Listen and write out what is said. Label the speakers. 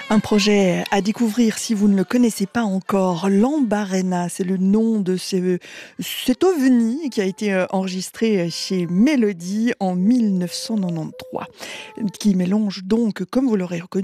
Speaker 1: Un projet à découvrir si vous ne le connaissez pas encore. Lambarena, c'est le nom de cet ovni qui a été enregistré chez Mélodie en 1993, qui mélange donc, comme vous l'aurez reconnu,